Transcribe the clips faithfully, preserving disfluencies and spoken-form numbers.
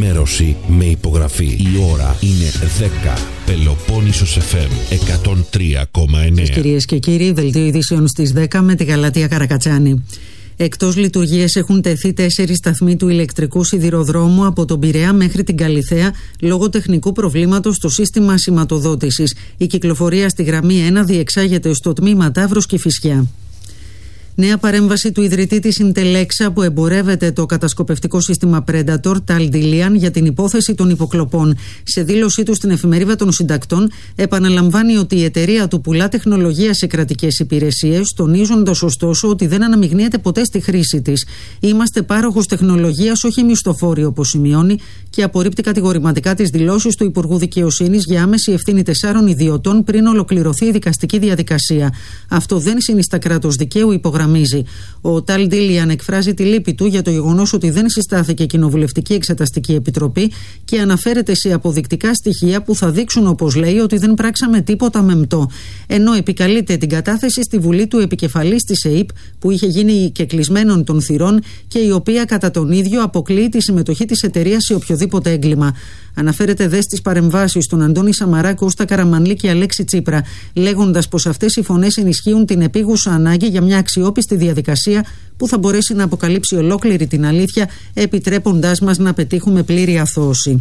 ενημέρωση με υπογραφή. Η ώρα είναι δέκα. Πελοπόννησος εφ εμ εκατόν τρία κόμμα εννέα. Κυρίες και κύριοι, δελτίο ειδήσεων στις δέκα με τη Γαλατεία Καρακατσάνη. Εκτός λειτουργίας έχουν τεθεί τέσσερις σταθμοί του ηλεκτρικού σιδηροδρόμου από τον Πειραιά μέχρι την Καλιθέα λόγω τεχνικού προβλήματος στο σύστημα σηματοδότησης. Η κυκλοφορία στη γραμμή ένα διεξάγεται στο τμήμα Ταύρος Κηφισιά. Νέα παρέμβαση του ιδρυτή της Ιντελέξα που εμπορεύεται το κατασκοπευτικό σύστημα Predator, Tal Dilian, για την υπόθεση των υποκλοπών. Σε δήλωσή του στην Εφημερίδα των Συντακτών, επαναλαμβάνει ότι η εταιρεία του πουλά τεχνολογία σε κρατικές υπηρεσίες, τονίζοντας ωστόσο ότι δεν αναμειγνύεται ποτέ στη χρήση της. Είμαστε πάροχος τεχνολογίας, όχι μισθοφόροι, όπως σημειώνει, και απορρίπτει κατηγορηματικά τις δηλώσεις του Υπουργού Δικαιοσύνης για άμεση ευθύνη τεσσάρων ιδιωτών πριν ολοκληρωθεί η δικαστική διαδικασία. Αυτό δεν συνιστά κράτος δικαίου, υπογραμμίζει. Ο Tal Dilian εκφράζει τη λύπη του για το γεγονός ότι δεν συστάθηκε κοινοβουλευτική εξεταστική επιτροπή και αναφέρεται σε αποδεικτικά στοιχεία που θα δείξουν, όπως λέει, ότι δεν πράξαμε τίποτα μεμπτό. Ενώ επικαλείται την κατάθεση στη Βουλή του επικεφαλής της ΕΥΠ που είχε γίνει και κλεισμένων των θυρών και η οποία κατά τον ίδιο αποκλείει τη συμμετοχή της εταιρείας σε οποιοδήποτε έγκλημα. Αναφέρεται δε στις παρεμβάσεις των Αντώνη Σαμαρά, Κώστα Καραμανλή και Αλέξη Τσίπρα, λέγοντας πως αυτές οι φωνές ενισχύουν την επίγουσα ανάγκη για μια αξιόπιστη διαδικασία που θα μπορέσει να αποκαλύψει ολόκληρη την αλήθεια, επιτρέποντάς μας να πετύχουμε πλήρη αθώωση.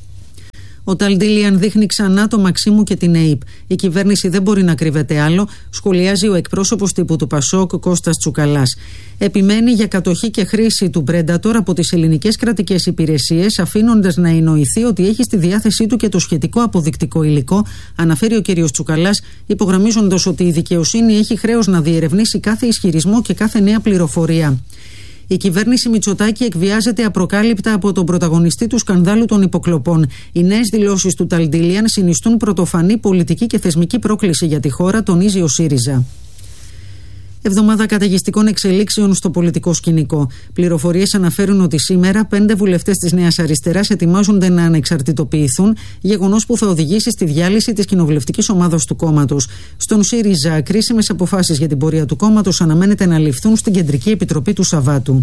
Ο Tal Dilian δείχνει ξανά το Μαξίμου και την ΕΥΠ. Η κυβέρνηση δεν μπορεί να κρύβεται άλλο, σχολιάζει ο εκπρόσωπος τύπου του Πασόκ, Κώστας Τσουκαλάς. Επιμένει για κατοχή και χρήση του Predator από τις ελληνικές κρατικές υπηρεσίες, αφήνοντας να εννοηθεί ότι έχει στη διάθεσή του και το σχετικό αποδεικτικό υλικό, αναφέρει ο κ. Τσουκαλάς, υπογραμμίζοντας ότι η δικαιοσύνη έχει χρέος να διερευνήσει κάθε ισχυρισμό και κάθε νέα πληροφορία. Η κυβέρνηση Μητσοτάκη εκβιάζεται απροκάλυπτα από τον πρωταγωνιστή του σκανδάλου των υποκλοπών. Οι νέες δηλώσεις του Tal Dilian συνιστούν πρωτοφανή πολιτική και θεσμική πρόκληση για τη χώρα, τονίζει ο ΣΥΡΙΖΑ. Εβδομάδα καταιγιστικών εξελίξεων στο πολιτικό σκηνικό. Πληροφορίες αναφέρουν ότι σήμερα πέντε βουλευτές της Νέας Αριστεράς ετοιμάζονται να ανεξαρτητοποιηθούν, γεγονός που θα οδηγήσει στη διάλυση της κοινοβουλευτικής ομάδας του κόμματος. Στον ΣΥΡΙΖΑ, κρίσιμες αποφάσεις για την πορεία του κόμματος αναμένεται να ληφθούν στην Κεντρική Επιτροπή του Σαββάτου.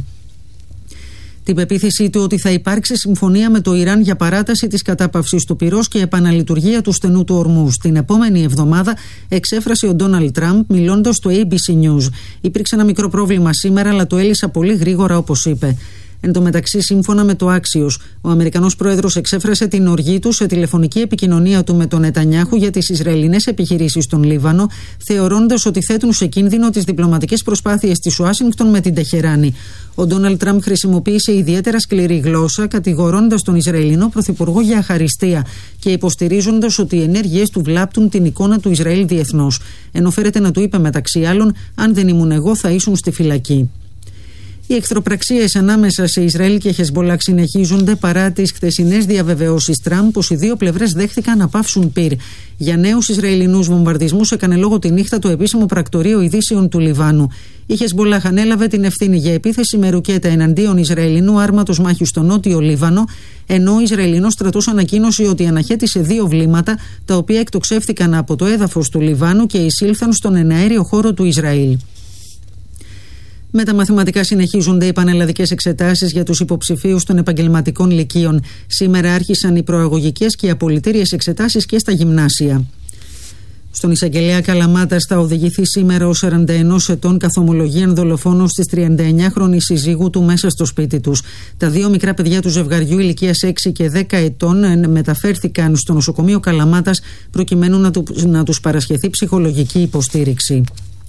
Την πεποίθησή του ότι θα υπάρξει συμφωνία με το Ιράν για παράταση της κατάπαυσης του πυρός και επαναλειτουργία του στενού του Ορμούζ την επόμενη εβδομάδα εξέφρασε ο Ντόναλντ Τραμπ μιλώντας στο έι μπι σι News. Υπήρξε ένα μικρό πρόβλημα σήμερα, αλλά το έλυσα πολύ γρήγορα, όπως είπε. Εν τω μεταξύ, σύμφωνα με το Axios, ο Αμερικανός πρόεδρος εξέφρασε την οργή του σε τηλεφωνική επικοινωνία του με τον Νετανιάχου για τις Ισραηλινές επιχειρήσεις στον Λίβανο, θεωρώντας ότι θέτουν σε κίνδυνο τις διπλωματικές προσπάθειες της Ουάσιγκτον με την Τεχεράνη. Ο Ντόναλντ Τραμπ χρησιμοποίησε ιδιαίτερα σκληρή γλώσσα, κατηγορώντας τον Ισραηλινό πρωθυπουργό για αχαριστία και υποστηρίζοντας ότι οι ενέργειές του βλάπτουν την εικόνα του Ισραήλ διεθνώς. Ενώ φέρεται να του είπε μεταξύ άλλων: «Αν δεν ήμουν εγώ, θα ήσουν στη φυλακή». Οι εχθροπραξίες ανάμεσα σε Ισραήλ και Χεσμπολάχ συνεχίζονται παρά τις χθεσινές διαβεβαιώσεις Τραμπ πως οι δύο πλευρές δέχθηκαν να πάυσουν πυρ. Για νέους Ισραηλινούς βομβαρδισμούς έκανε λόγο τη νύχτα το επίσημο πρακτορείο ειδήσεων του Λιβάνου. Η Χεσμπολάχ ανέλαβε την ευθύνη για επίθεση με ρουκέτα εναντίον Ισραηλινού άρματος μάχης στο νότιο Λίβανο, ενώ ο Ισραηλινός στρατός ανακοίνωσε ότι αναχέτησε δύο βλήματα τα οποία εκτοξεύτηκαν από το έδαφος του Λιβάνου και εισήλθαν στον εναέριο χώρο του Ισραήλ. Με τα μαθηματικά συνεχίζονται οι πανελλαδικές εξετάσεις για τους υποψηφίους των επαγγελματικών λυκείων. Σήμερα άρχισαν οι προαγωγικές και οι απολυτήριες εξετάσεις και στα γυμνάσια. Στον εισαγγελέα Καλαμάτας θα οδηγηθεί σήμερα ο σαράντα ενός ετών καθομολογίαν δολοφόνος της τριανταεννιάχρονης συζύγου του μέσα στο σπίτι τους. Τα δύο μικρά παιδιά του ζευγαριού ηλικίας έξι και δέκα ετών μεταφέρθηκαν στο νοσοκομείο Καλαμάτας προκειμένου να, του, να τους παρασχεθεί ψυχολογική υποστήριξη.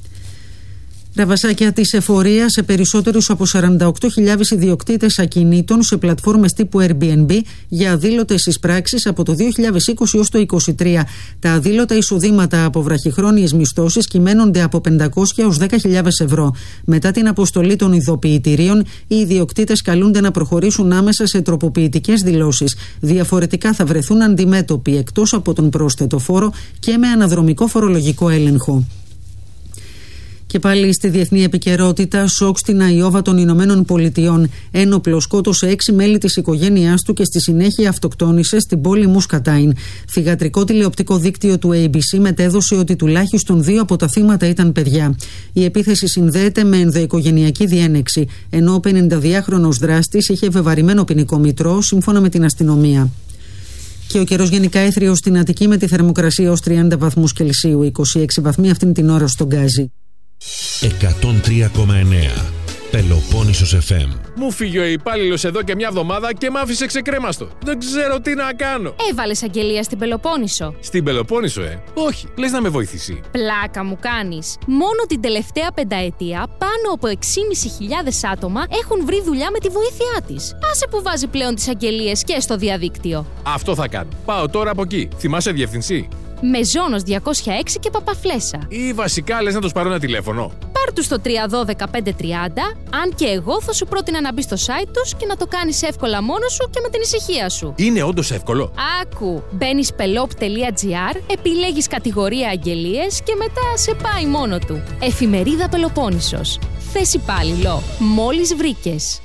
Ραβασάκια της εφορίας σε περισσότερους από σαράντα οκτώ χιλιάδες ιδιοκτήτες ακινήτων σε πλατφόρμες τύπου Airbnb για αδήλωτες εισπράξεις από το δύο χιλιάδες είκοσι ως το είκοσι τρία. Τα αδήλωτα εισοδήματα από βραχυχρόνιες μισθώσεις κυμαίνονται από πεντακόσια έως δέκα χιλιάδες ευρώ. Μετά την αποστολή των ειδοποιητηρίων, οι ιδιοκτήτες καλούνται να προχωρήσουν άμεσα σε τροποποιητικές δηλώσεις. Διαφορετικά θα βρεθούν αντιμέτωποι εκτός από τον πρόσθετο φόρο και με αναδρομικό φορολογικό έλεγχο. Και πάλι στη διεθνή επικαιρότητα, σοκ στην Αϊόβα των Ηνωμένων Πολιτειών. Ένοπλο σκότωσε έξι μέλη της οικογένειάς του και στη συνέχεια αυτοκτόνησε στην πόλη Μουσκατάιν. Θυγατρικό τηλεοπτικό δίκτυο του έι μπι σι μετέδωσε ότι τουλάχιστον δύο από τα θύματα ήταν παιδιά. Η επίθεση συνδέεται με ενδοοικογενειακή διένεξη, ενώ ο πενηνταδυάχρονος δράστης είχε βεβαρημένο ποινικό μητρό, σύμφωνα με την αστυνομία. Και ο καιρός γενικά έθριος στην Αττική με τη θερμοκρασία ως τριάντα βαθμούς Κελσίου, είκοσι έξι βαθμοί αυτήν την ώρα στον Γκάζι. εκατόν τρία κόμμα εννέα Πελοπόννησος εφ εμ. Μου φύγει ο υπάλληλος εδώ και μια εβδομάδα και μ' άφησε ξεκρέμαστο. Δεν ξέρω τι να κάνω. Έβαλες αγγελία στην Πελοπόννησο. Στην Πελοπόννησο, ε. Όχι, λες να με βοηθήσει. Πλάκα μου κάνεις. Μόνο την τελευταία πενταετία πάνω από έξι χιλιάδες πεντακόσια άτομα έχουν βρει δουλειά με τη βοήθειά της. Άσε που βάζει πλέον τις αγγελίες και στο διαδίκτυο. Αυτό θα κάνω. Πάω τώρα από εκεί. Θυμάσαι διευθυνσή? Μεζόνος διακόσια έξι και Παπαφλέσσα. Ή βασικά λες να τους πάρω ένα τηλέφωνο? Πάρ' τους στο τρία ένα δύο πέντε τριάντα, αν και εγώ θα σου πρότεινα να μπει στο site τους και να το κάνεις εύκολα μόνος σου και με την ησυχία σου. Είναι όντως εύκολο? Άκου, μπαίνεις πελόπ τελεία τζι άρ, επιλέγεις κατηγορία αγγελίες και μετά σε πάει μόνο του. Εφημερίδα Πελοπόννησος. Θες υπάλληλο. Μόλις βρήκες.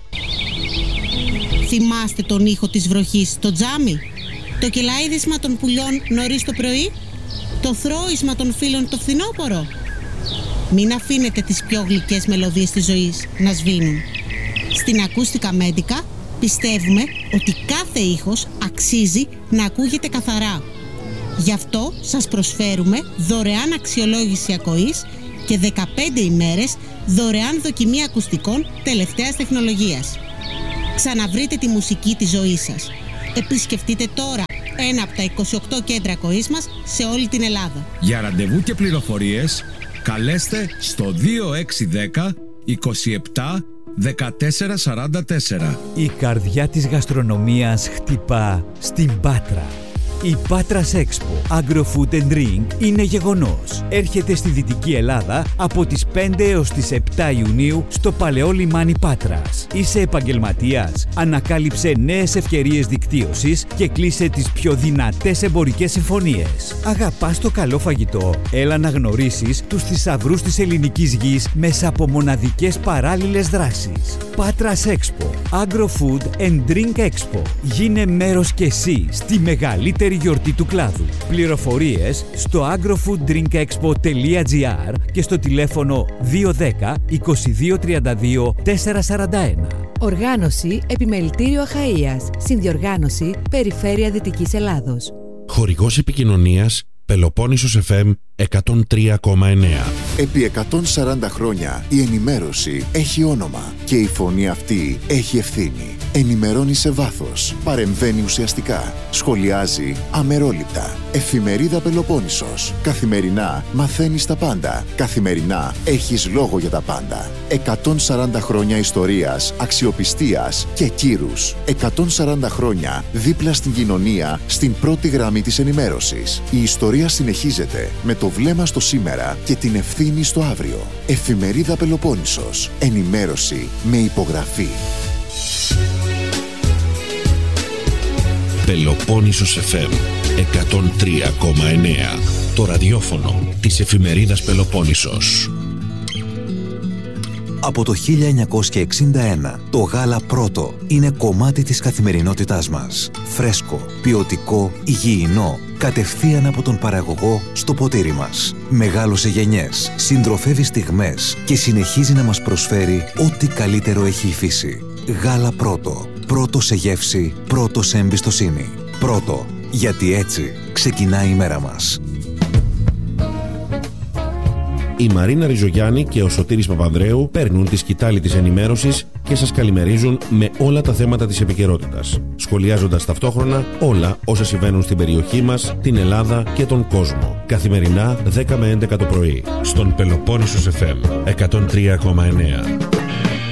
Θυμάστε τον ήχο της βροχής στο τζάμι? Το κελαίδισμα των πουλιών νωρίς το πρωί? Το θρώισμα των φίλων το φθινόπωρο? Μην αφήνετε τις πιο γλυκές μελωδίες της ζωής να σβήνουν. Στην Ακούστικα Μέντικα πιστεύουμε ότι κάθε ήχος αξίζει να ακούγεται καθαρά. Γι' αυτό σας προσφέρουμε δωρεάν αξιολόγηση ακοής και δεκαπέντε ημέρες δωρεάν δοκιμή ακουστικών τελευταίας τεχνολογίας. Ξαναβρείτε τη μουσική της ζωής σας. Επισκεφτείτε τώρα ένα από τα είκοσι οκτώ κέντρα ακοής μας σε όλη την Ελλάδα. Για ραντεβού και πληροφορίες καλέστε στο δύο έξι ένα μηδέν είκοσι επτά δεκατέσσερα σαράντα τέσσερα. Η καρδιά της γαστρονομίας χτυπά στην Πάτρα. Η Patras Expo Agro-Food and Drink είναι γεγονός. Έρχεται στη Δυτική Ελλάδα από τις πέντε έως τις επτά Ιουνίου στο παλαιό λιμάνι Πάτρας. Είσαι επαγγελματίας? Ανακάλυψε νέες ευκαιρίες δικτύωσης και κλείσε τις πιο δυνατές εμπορικές συμφωνίες. Αγαπάς το καλό φαγητό? Έλα να γνωρίσεις τους θησαυρούς της ελληνικής γης μέσα από μοναδικές παράλληλες δράσεις. Patras Expo Agro-Food and Drink Expo. Γίνε μέρος κι εσύ στη μεγαλύτερη γιορτή του κλάδου. Πληροφορίες στο agrofooddrinkexpo τελεία τζι άρ και στο τηλέφωνο δύο ένα μηδέν είκοσι δύο τριάντα δύο τετρακόσια σαράντα ένα. Οργάνωση Επιμελητήριο Αχαΐας. Συνδιοργάνωση Περιφέρεια Δυτικής Ελλάδος. Χορηγός επικοινωνίας Πελοπόννησος εφ εμ εκατόν τρία κόμμα εννέα. Επί εκατόν σαράντα χρόνια η ενημέρωση έχει όνομα και η φωνή αυτή έχει ευθύνη. Ενημερώνει σε βάθος, παρεμβαίνει ουσιαστικά, σχολιάζει αμερόληπτα. Εφημερίδα Πελοπόννησος. Καθημερινά μαθαίνεις τα πάντα. Καθημερινά έχεις λόγο για τα πάντα. εκατόν σαράντα χρόνια ιστορίας, αξιοπιστίας και κύρους. εκατόν σαράντα χρόνια δίπλα στην κοινωνία, στην πρώτη γραμμή της ενημέρωσης. Η ιστορία συνεχίζεται με το βλέμμα στο σήμερα και την ευθύνη στο αύριο. Εφημερίδα Πελοπόννησος. Ενημέρωση με υπογραφή. Πελοπόννησος εφ εμ εκατόν τρία κόμμα εννέα. Το ραδιόφωνο της εφημερίδας Πελοπόννησος. Από το χίλια εννιακόσια εξήντα ένα, το γάλα πρώτο είναι κομμάτι της καθημερινότητάς μας. Φρέσκο, ποιοτικό, υγιεινό, κατευθείαν από τον παραγωγό στο ποτήρι μας. Μεγάλωσε γενιές, συντροφεύει στιγμές και συνεχίζει να μας προσφέρει ό,τι καλύτερο έχει η φύση. Γάλα πρώτο. Πρώτο σε γεύση, πρώτο σε εμπιστοσύνη. Πρώτο, γιατί έτσι ξεκινάει η μέρα μας. Η Μαρίνα Ριζογιάννη και ο Σωτήρης Παπανδρέου παίρνουν τη σκητάλη της ενημέρωσης και σας καλημερίζουν με όλα τα θέματα της επικαιρότητας, σχολιάζοντας ταυτόχρονα όλα όσα συμβαίνουν στην περιοχή μας, την Ελλάδα και τον κόσμο. Καθημερινά δέκα με έντεκα το πρωί, στον Πελοπόννησος εφ εμ εκατόν τρία κόμμα εννέα.